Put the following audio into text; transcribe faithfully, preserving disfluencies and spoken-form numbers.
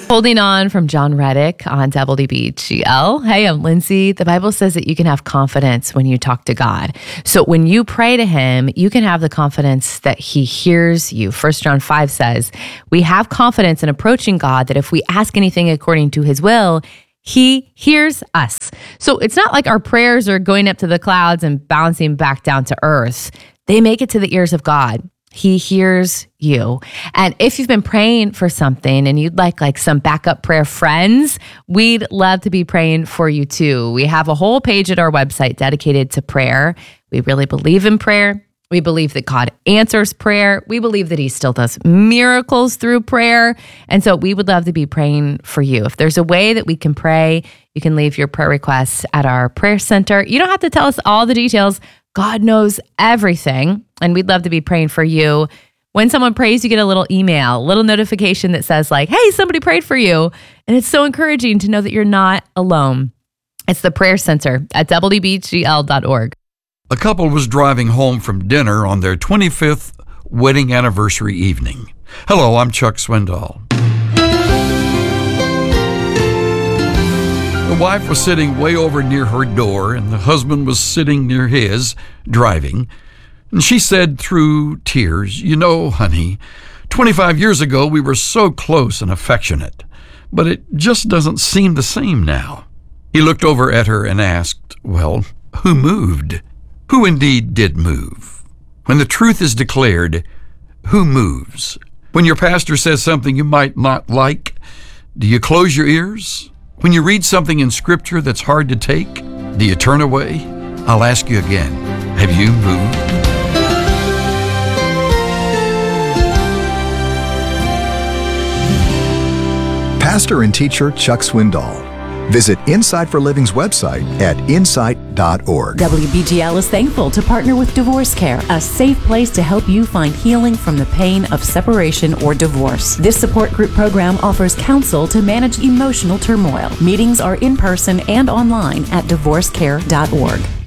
Holding on from John Reddick on W B G L. Hey, I'm Lindsay. The Bible says that you can have confidence when you talk to God. So when you pray to him, you can have the confidence that he hears you. First John five says, we have confidence in approaching God that if we ask anything according to his will, he hears us. So it's not like our prayers are going up to the clouds and bouncing back down to earth. They make it to the ears of God. He hears you. And if you've been praying for something and you'd like like some backup prayer friends, we'd love to be praying for you too. We have a whole page at our website dedicated to prayer. We really believe in prayer. We believe that God answers prayer. We believe that he still does miracles through prayer. And so we would love to be praying for you. If there's a way that we can pray, you can leave your prayer requests at our prayer center. You don't have to tell us all the details. God knows everything, and we'd love to be praying for you. When someone prays, you get a little email, a little notification that says like, hey, somebody prayed for you. And it's so encouraging to know that you're not alone. It's the Prayer Center at W B G L dot org. A couple was driving home from dinner on their twenty-fifth wedding anniversary evening. Hello, I'm Chuck Swindoll. The wife was sitting way over near her door, and the husband was sitting near his, driving. And she said through tears, you know, honey, twenty-five years ago we were so close and affectionate, but it just doesn't seem the same now. He looked over at her and asked, well, who moved? Who indeed did move? When the truth is declared, who moves? When your pastor says something you might not like, do you close your ears? When you read something in Scripture that's hard to take, do you turn away? I'll ask you again, have you moved? Pastor and teacher Chuck Swindoll. Visit Insight for Living's website at insight dot org. W B G L is thankful to partner with Divorce Care, a safe place to help you find healing from the pain of separation or divorce. This support group program offers counsel to manage emotional turmoil. Meetings are in person and online at divorce care dot org.